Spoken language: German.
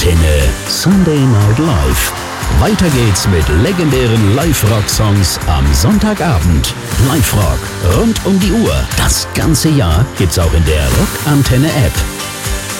Antenne Sunday Night Live. Weiter geht's mit legendären Live-Rock-Songs am Sonntagabend. Live-Rock rund um die Uhr. Das ganze Jahr gibt's auch in der Rock-Antenne-App.